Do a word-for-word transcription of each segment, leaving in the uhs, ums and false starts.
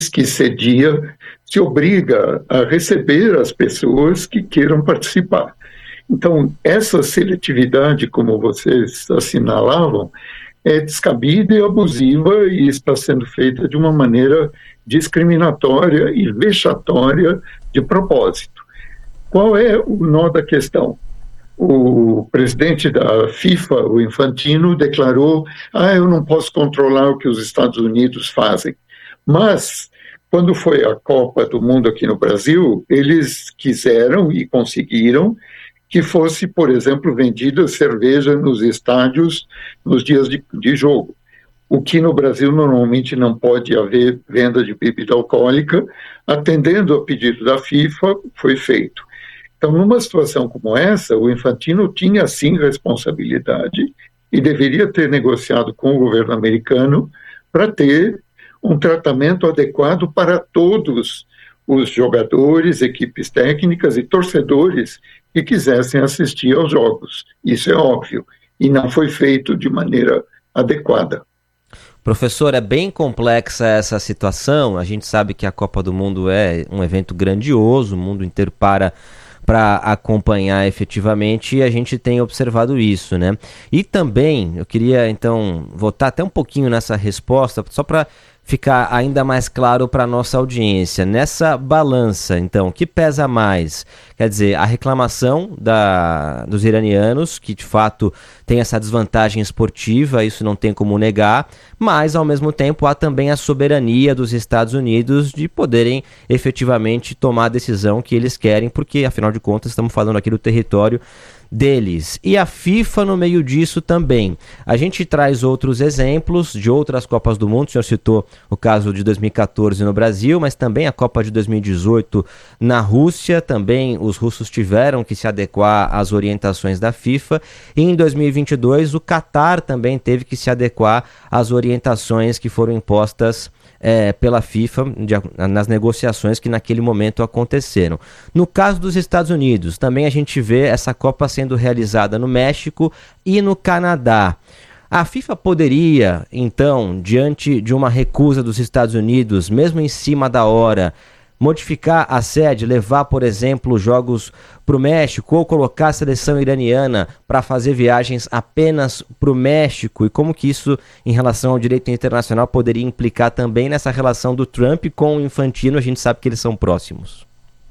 que cedia se obriga a receber as pessoas que queiram participar. Então, essa seletividade, como vocês assinalavam, é descabida e abusiva e está sendo feita de uma maneira discriminatória e vexatória de propósito. Qual é o nó da questão? O presidente da FIFA, o Infantino, declarou: ah, eu não posso controlar o que os Estados Unidos fazem. Mas, quando foi a Copa do Mundo aqui no Brasil, eles quiseram e conseguiram que fosse, por exemplo, vendida cerveja nos estádios nos dias de, de jogo. O que no Brasil normalmente não pode haver venda de bebida alcoólica, atendendo ao pedido da FIFA, foi feito. Então, numa situação como essa, o Infantino tinha, sim, responsabilidade e deveria ter negociado com o governo americano para ter um tratamento adequado para todos os jogadores, equipes técnicas e torcedores que quisessem assistir aos jogos. Isso é óbvio, e não foi feito de maneira adequada. Professor, é bem complexa essa situação. A gente sabe que a Copa do Mundo é um evento grandioso, o mundo inteiro para para acompanhar efetivamente, e a gente tem observado isso, né? E também, eu queria então voltar até um pouquinho nessa resposta, só para ficar ainda mais claro para a nossa audiência. Nessa balança, então, o que pesa mais? Quer dizer, a reclamação da, dos iranianos, que de fato tem essa desvantagem esportiva, isso não tem como negar, mas ao mesmo tempo há também a soberania dos Estados Unidos de poderem efetivamente tomar a decisão que eles querem, porque afinal de contas estamos falando aqui do território deles. E a FIFA no meio disso também. A gente traz outros exemplos de outras Copas do Mundo. O senhor citou o caso de dois mil e catorze no Brasil, mas também a Copa de dois mil e dezoito na Rússia. Também os russos tiveram que se adequar às orientações da FIFA. E em dois mil e vinte e dois o Catar também teve que se adequar às orientações que foram impostas É, pela FIFA de, nas negociações que naquele momento aconteceram. No caso dos Estados Unidos, também a gente vê essa Copa sendo realizada no México e no Canadá. A FIFA poderia, então, diante de uma recusa dos Estados Unidos, mesmo em cima da hora, modificar a sede, levar, por exemplo, jogos para o México ou colocar a seleção iraniana para fazer viagens apenas para o México, e como que isso, em relação ao direito internacional, poderia implicar também nessa relação do Trump com o Infantino? A gente sabe que eles são próximos.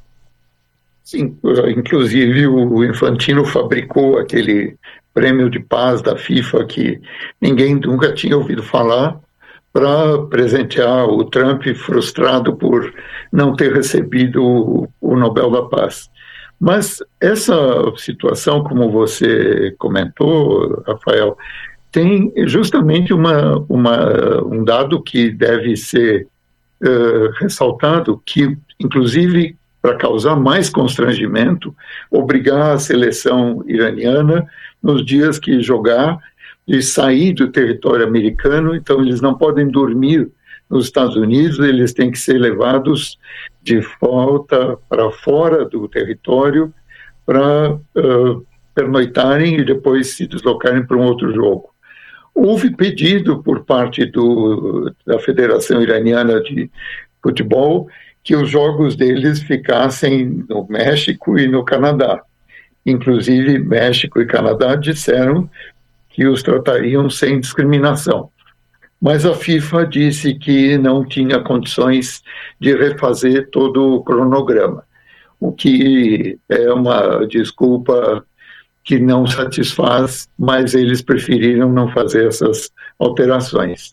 Sim, inclusive o Infantino fabricou aquele prêmio de paz da FIFA que ninguém nunca tinha ouvido falar, para presentear o Trump, frustrado por não ter recebido o, o Nobel da Paz. Mas essa situação, como você comentou, Rafael, tem justamente uma, uma, um dado que deve ser uh, ressaltado, que, inclusive, para causar mais constrangimento, obrigar a seleção iraniana, nos dias que jogar, de sair do território americano. Então eles não podem dormir nos Estados Unidos, eles têm que ser levados de volta para fora do território para uh, pernoitarem e depois se deslocarem para um outro jogo. Houve pedido por parte do, da Federação Iraniana de Futebol que os jogos deles ficassem no México e no Canadá. Inclusive, México e Canadá disseram que os tratariam sem discriminação. Mas a FIFA disse que não tinha condições de refazer todo o cronograma, o que é uma desculpa que não satisfaz, mas eles preferiram não fazer essas alterações.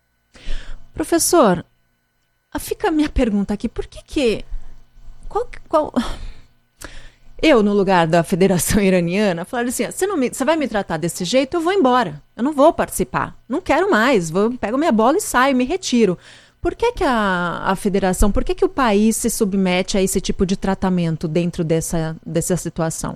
Professor, fica a minha pergunta aqui, por que que... Qual... qual... Eu, no lugar da Federação Iraniana, falaram assim, você, não me, você vai me tratar desse jeito, eu vou embora. Eu não vou participar. Não quero mais. Vou, pego minha bola e saio, me retiro. Por que que a, a federação, por que que o país se submete a esse tipo de tratamento dentro dessa, dessa situação?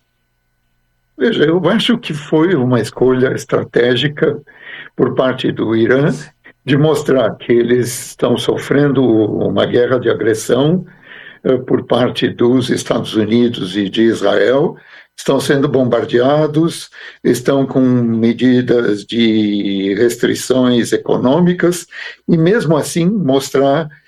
Veja, eu acho que foi uma escolha estratégica por parte do Irã de mostrar que eles estão sofrendo uma guerra de agressão por parte dos Estados Unidos e de Israel, estão sendo bombardeados, estão com medidas de restrições econômicas, e mesmo assim mostrar